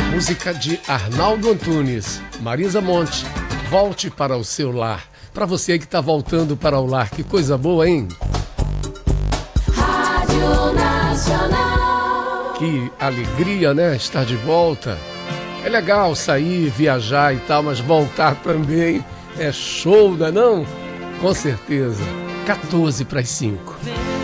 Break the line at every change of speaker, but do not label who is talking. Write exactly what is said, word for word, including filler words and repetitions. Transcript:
Música de Arnaldo Antunes, Marisa Monte, Volte para o Seu Lar. Para você que está voltando para o lar, que coisa boa, hein?
Rádio Nacional.
Que alegria, né? Estar de volta. É legal sair, viajar e tal, mas voltar também é show, não é não? Com certeza. quatorze para as cinco.